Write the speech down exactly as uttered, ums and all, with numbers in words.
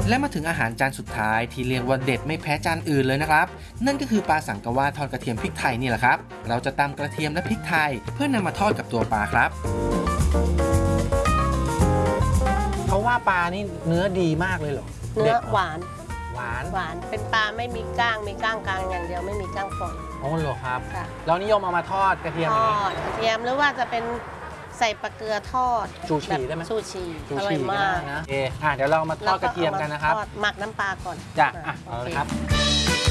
และมาถึงอาหารจานสุดท้ายที่เรียกว่าเด็ดไม่แพ้จานอื่นเลยนะครับนั่นก็คือปลาสังกะวาทอดกระเทียมพริกไทยนี่แหละครับเราจะตำกระเทียมและพริกไทยเพื่อนำมาทอดกับตัวปลาครับเขาว่าปลานี่เนื้อดีมากเลยเหรอเนื้อหวานหวานหวานเป็นปลาไม่มีก้างมีก้างกลางอย่างเดียวไม่มีก้างฝอยอ๋อเหรอครับค่ะเรานิยมเอามาทอดกระเทียมทอดกระเทียมหรือว่าจะเป็นใส่ปลาเกลือทอดชูชีได้ไหมชูชีอร่อยมากนะเอออ่ะเดี๋ยวเรามาทอดกระเทียมกันนะครับหมักน้ำปลาก่อนจ้ะอ่ะเอาละครับ